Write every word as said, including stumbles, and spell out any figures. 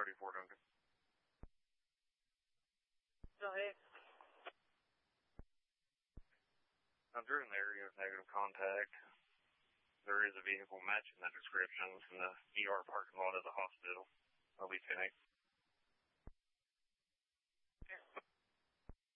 thirty-four, Duncan. Go ahead. I'm during the area of negative contact. There is a vehicle matching that description in the E R parking lot of the hospital. I'll be finished.